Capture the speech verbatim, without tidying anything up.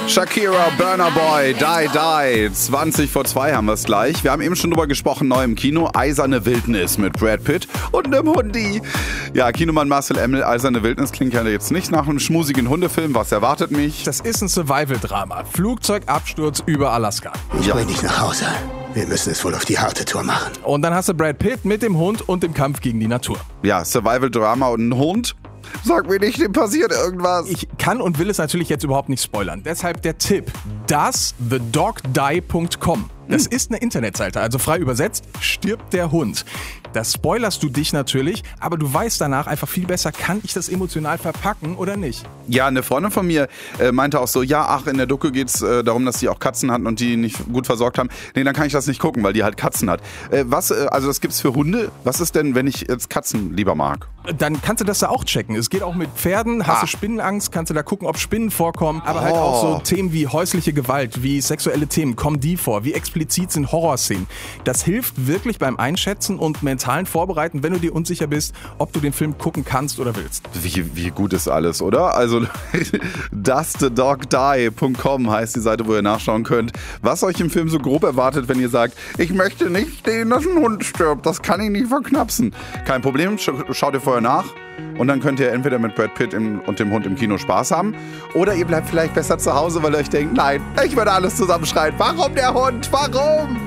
Shakira, Burna Boy, Die Die. zwanzig vor zwei haben wir es gleich. Wir haben eben schon drüber gesprochen, neu im Kino. Eiserne Wildnis mit Brad Pitt und einem Hundi. Ja, Kinomann Marcel Emmel, Eiserne Wildnis klingt ja jetzt nicht nach einem schmusigen Hundefilm. Was erwartet mich? Das ist ein Survival-Drama. Flugzeugabsturz über Alaska. Ich bring dich nach Hause. Wir müssen es wohl auf die harte Tour machen. Und dann hast du Brad Pitt mit dem Hund und dem Kampf gegen die Natur. Ja, Survival-Drama und ein Hund. Sag mir nicht, dem passiert irgendwas. Ich kann und will es natürlich jetzt überhaupt nicht spoilern. Deshalb der Tipp. Das the dog die punkt com. Das hm. ist eine Internetseite, also frei übersetzt, stirbt der Hund. Da spoilerst du dich natürlich, aber du weißt danach einfach viel besser, kann ich das emotional verpacken oder nicht? Ja, eine Freundin von mir äh, meinte auch so, ja, ach, in der Doku geht es äh, darum, dass die auch Katzen hatten und die nicht gut versorgt haben. Nee, dann kann ich das nicht gucken, weil die halt Katzen hat. Äh, was, äh, also das gibt's für Hunde. Was ist denn, wenn ich jetzt Katzen lieber mag? Dann kannst du das da auch checken. Es geht auch mit Pferden. Hast ah. du Spinnenangst, kannst du da gucken, ob Spinnen vorkommen. Aber oh. halt auch so Themen wie häusliche Gewalt, wie sexuelle Themen, kommen die vor? Wie explizit sind Horrorszenen? Das hilft wirklich beim Einschätzen und mentalen Vorbereiten, wenn du dir unsicher bist, ob du den Film gucken kannst oder willst. Wie, wie gut ist alles, oder? Also das the dog die punkt com heißt die Seite, wo ihr nachschauen könnt, was euch im Film so grob erwartet, wenn ihr sagt, ich möchte nicht sehen, dass ein Hund stirbt. Das kann ich nicht verknapsen. Kein Problem, schaut ihr vorher nach. Und dann könnt ihr entweder mit Brad Pitt im, und dem Hund im Kino Spaß haben oder ihr bleibt vielleicht besser zu Hause, weil ihr euch denkt, nein, ich würde alles zusammenschreien. Warum der Hund? Warum?